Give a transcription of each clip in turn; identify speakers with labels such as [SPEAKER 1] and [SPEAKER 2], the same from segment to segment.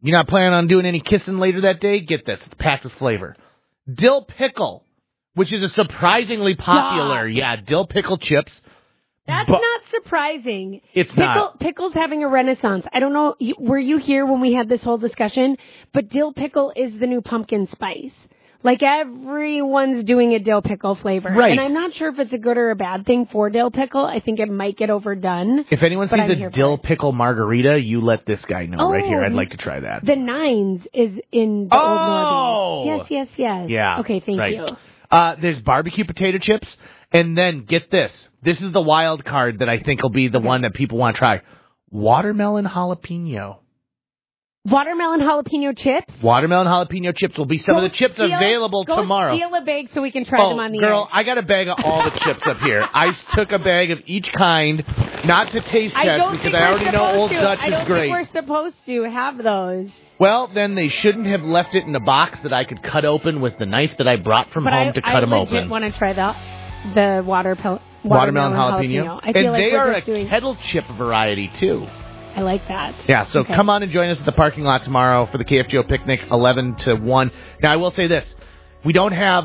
[SPEAKER 1] You're not planning on doing any kissing later that day? Get this. It's packed with flavor. Dill pickle, which is a surprisingly popular, dill pickle chips.
[SPEAKER 2] That's not surprising.
[SPEAKER 1] It's not.
[SPEAKER 2] Pickle's having a renaissance. I don't know, were you here when we had this whole discussion? But dill pickle is the new pumpkin spice. Like, everyone's doing a dill pickle flavor.
[SPEAKER 1] Right.
[SPEAKER 2] And I'm not sure if it's a good or a bad thing for dill pickle. I think it might get overdone.
[SPEAKER 1] If anyone sees a dill pickle margarita, you let this guy know right here. I'd like to try that.
[SPEAKER 2] The Nines is in the Old Norby. Yes.
[SPEAKER 1] Yeah.
[SPEAKER 2] Okay, thank you.
[SPEAKER 1] There's barbecue potato chips. And then, get this. This is the wild card that I think will be the one that people want to try. Watermelon jalapeno.
[SPEAKER 2] Watermelon jalapeno chips?
[SPEAKER 1] Watermelon jalapeno chips will be some of the chips available tomorrow.
[SPEAKER 2] Go steal a bag so we can try them on the air.
[SPEAKER 1] Girl, I got a bag of all the chips up here. I took a bag of each kind, not to taste test, because I already know Old Dutch is great.
[SPEAKER 2] I don't think we're supposed to have those.
[SPEAKER 1] Well, then they shouldn't have left it in a box that I could cut open with the knife that I brought from home to cut them open.
[SPEAKER 2] I legit want to try the watermelon jalapeno.
[SPEAKER 1] And they are a kettle chip variety, too.
[SPEAKER 2] I like that.
[SPEAKER 1] Yeah, so come on and join us at the parking lot tomorrow for the KFGO picnic, 11 to 1. Now, I will say this. We don't have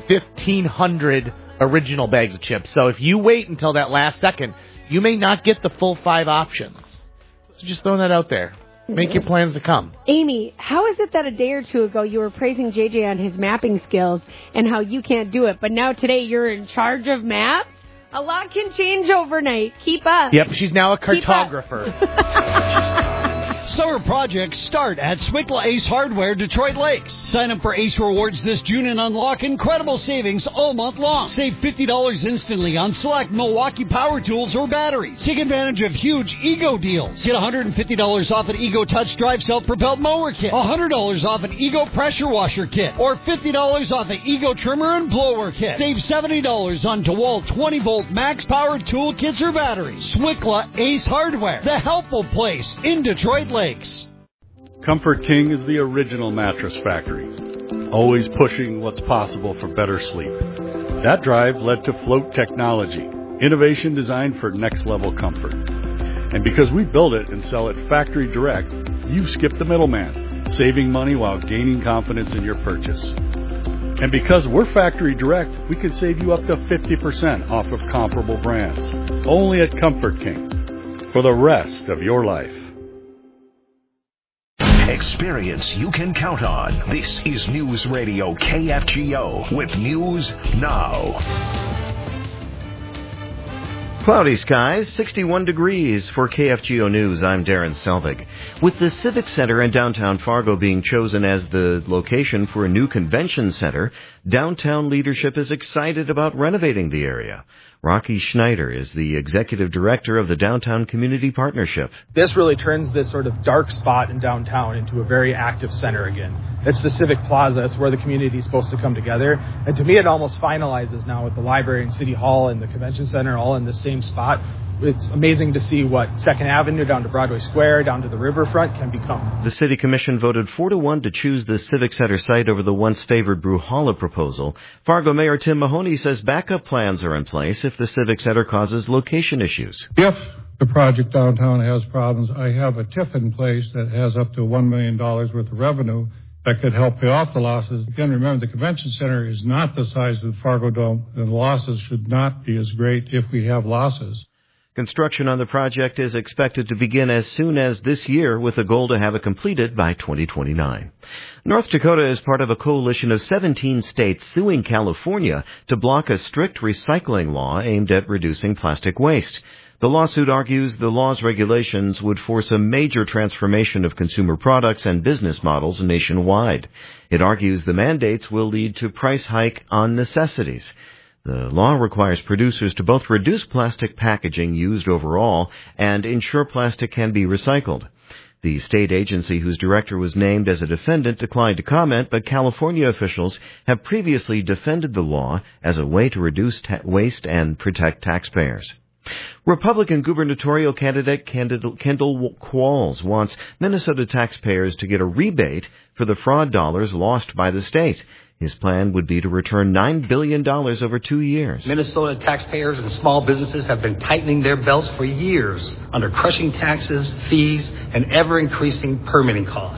[SPEAKER 1] 1,500 original bags of chips. So if you wait until that last second, you may not get the full 5 options. So just throwing that out there. Make your plans to come.
[SPEAKER 2] Amy, how is it that a day or two ago you were praising JJ on his mapping skills and how you can't do it, but now today you're in charge of maps? A lot can change overnight. Keep up.
[SPEAKER 1] Yep, she's now a cartographer.
[SPEAKER 3] Summer projects start at Swickla Ace Hardware, Detroit Lakes. Sign up for Ace Rewards this June and unlock incredible savings all month long. Save $50 instantly on select Milwaukee power tools or batteries. Take advantage of huge Ego deals. Get $150 off an Ego Touch Drive self-propelled mower kit, $100 off an Ego pressure washer kit, or $50 off an Ego trimmer and blower kit. Save $70 on DeWalt 20-volt max power tool kits or batteries. Swickla Ace Hardware, the helpful place in Detroit Lakes.
[SPEAKER 4] Comfort King is the original mattress factory, always pushing what's possible for better sleep. That drive led to Float Technology, innovation designed for next-level comfort. And because we build it and sell it factory direct, you've skipped the middleman, saving money while gaining confidence in your purchase. And because we're factory direct, we can save you up to 50% off of comparable brands, only at Comfort King, for the rest of your life.
[SPEAKER 5] Experience you can count on. This is News Radio KFGO with News Now.
[SPEAKER 6] Cloudy skies, 61 degrees for KFGO News. I'm Darren Selvig. With the Civic Center in downtown Fargo being chosen as the location for a new convention center, downtown leadership is excited about renovating the area. Rocky Schneider is the executive director of the Downtown Community Partnership.
[SPEAKER 7] This really turns this sort of dark spot in downtown into a very active center again. It's the Civic Plaza. It's where the community is supposed to come together. And to me, it almost finalizes now with the library and City Hall and the convention center all in the same spot. It's amazing to see what 2nd Avenue down to Broadway Square, down to the riverfront can become.
[SPEAKER 6] The City Commission voted 4-1 to choose the Civic Center site over the once favored Bruhala proposal. Fargo Mayor Tim Mahoney says backup plans are in place if the Civic Center causes location issues.
[SPEAKER 8] If the project downtown has problems, I have a TIF in place that has up to $1 million worth of revenue that could help pay off the losses. Again, remember, the convention center is not the size of the Fargo Dome, and the losses should not be as great if we have losses.
[SPEAKER 6] Construction on the project is expected to begin as soon as this year, with a goal to have it completed by 2029. North Dakota is part of a coalition of 17 states suing California to block a strict recycling law aimed at reducing plastic waste. The lawsuit argues the law's regulations would force a major transformation of consumer products and business models nationwide. It argues the mandates will lead to price hike on necessities. The law requires producers to both reduce plastic packaging used overall and ensure plastic can be recycled. The state agency whose director was named as a defendant declined to comment, but California officials have previously defended the law as a way to reduce waste and protect taxpayers. Republican gubernatorial candidate Kendall Qualls wants Minnesota taxpayers to get a rebate for the fraud dollars lost by the state. His plan would be to return $9 billion over 2 years.
[SPEAKER 9] Minnesota taxpayers and small businesses have been tightening their belts for years under crushing taxes, fees, and ever-increasing permitting costs.